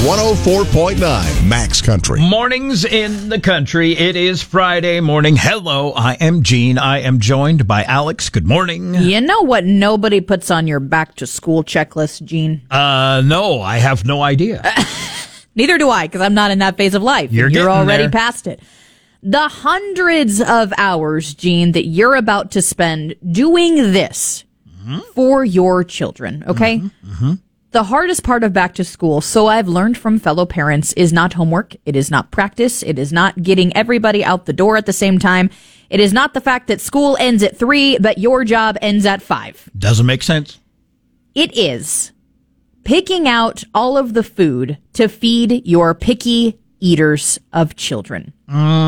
104.9 Max Country. Mornings in the country. It is Friday morning. Hello, I am Gene. I am joined by Alex. Good morning. You know what nobody puts on your back to school checklist, Gene? No, I have no idea. Neither do I, because I'm not in that phase of life. You're getting already there. past it. The hundreds of hours, Gene, that you're about to spend doing this for your children, okay? The hardest part of back to school, so I've learned from fellow parents, is not homework. It is not practice. It is not getting everybody out the door at the same time. It is not the fact that school ends at 3, but your job ends at 5. Doesn't make sense. It is picking out all of the food to feed your picky eaters of children.